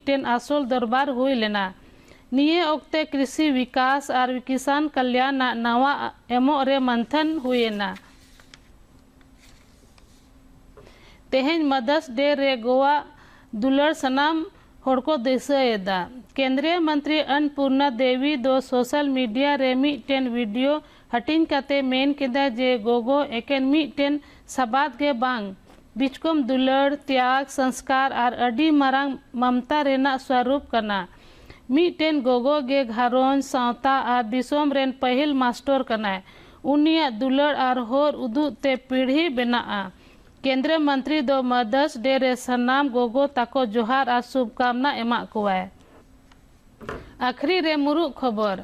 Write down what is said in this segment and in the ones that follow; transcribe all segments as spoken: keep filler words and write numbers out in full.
Ten आसोल दरबार हुई लेना। निये ओक्ते कृषि विकास और किसान कल्याण नवा एमो रे मंथन हुएना। तेहेज मदर्स डे रे गोवा दुलड़ सनाम होड़को दिसाएदा। केंद्रीय मंत्री अन्नपूर्णा देवी दो सोशल मीडिया रे मिटेन वीडियो हटिन काते मेन केदा जे गोगो एकेन मिटेन सबाद के बांग बिचकोम दुलड़ त्याग संस्कार और अडी मारांग ममता रेना स्वरूप कना। मिटेन गोगो गे घारोन सावता और दिसोम रेन पहिल मास्टर कना। उनिया दुलड़ और होर उदु ते पीढ़ी बेना। केंद्रीय मंत्री दो मदर्स डे रे सनाम गोगो ताको जोहार और शुभकामना एमा कुआए। आखिरी रे मुरु खबर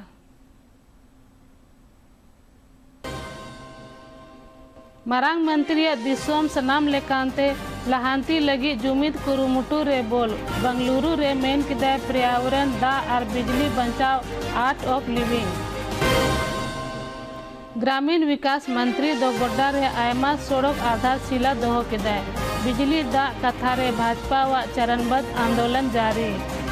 मारांग मंत्री दिसोम सनाम लेकांते लहांती लगी जुमिद कुरुमुटु रे बोल बंगलुरु रे मेन किदाय पर्यावरण दा और बिजली बचाव आर्ट ऑफ लिविंग। ग्रामीण विकास मंत्री दो गोड्डा रे आयमा सड़क आधारशिला दोहो किदाय बिजली दा कथा रे भाजपा व चरणबद्ध आंदोलन जारी।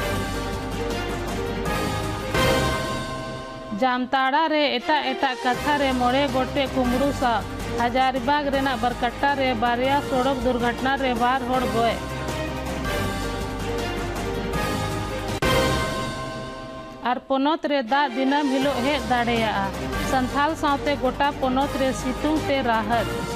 जामताड़ा रे एटा एटा कथा रे मोड़े गोटे कुमड़ू सा हजारीबाग रेना बरकट्टा रे बारिया सड़क दुर्घटना रे बार होड़ गोए। और पोनोत रे दा दिनम हिलो हे दाड़ेया संथाल सावते गोटा पोनोत रे सितुंग ते राहत।